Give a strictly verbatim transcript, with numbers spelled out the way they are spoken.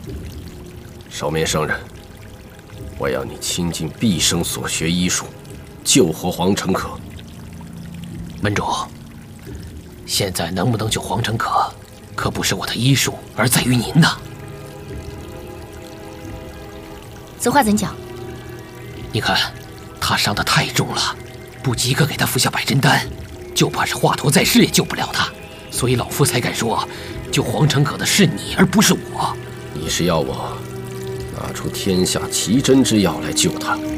少面圣人，我要你倾尽毕生所学医术，救活黄成可。 门主，现在能不能救黄成可，可不是我的医术，而在于您呐。 此话怎讲？ 你看，他伤得太重了，不即刻给他服下百针丹，就怕是华佗在世也救不了他。所以老夫才敢说，救黄成可的是你，而不是我。 你是要我拿出天下奇珍之药来救他？